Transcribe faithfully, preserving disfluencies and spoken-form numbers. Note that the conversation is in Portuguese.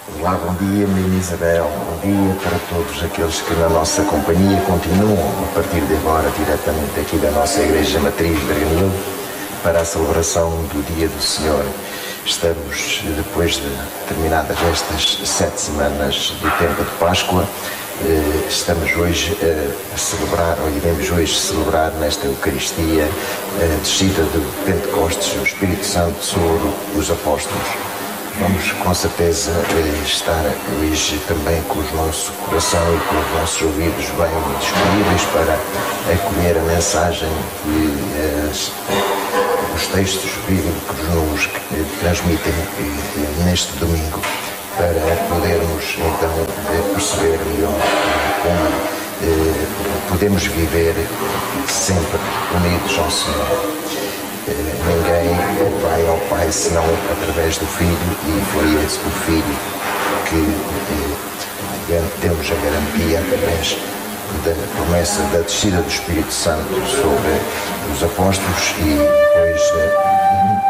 Olá, bom dia, menina Isabel. Bom dia para todos aqueles que na nossa companhia continuam, a partir de agora, diretamente aqui da nossa Igreja Matriz de Arganil, para a celebração do Dia do Senhor. Estamos, depois de terminadas estas sete semanas do tempo de Páscoa, estamos hoje a celebrar, ou iremos hoje celebrar nesta Eucaristia, a descida de Pentecostes, o Espírito Santo sobre os apóstolos. Vamos com certeza estar hoje também com o nosso coração e com os nossos ouvidos bem disponíveis para acolher a mensagem e as, os textos bíblicos nos transmitem neste domingo, para podermos então perceber melhor como podemos viver sempre unidos ao Senhor. Ninguém vai ao Pai senão através do Filho, e foi esse o Filho que temos a garantia através da promessa da descida do Espírito Santo sobre os apóstolos e depois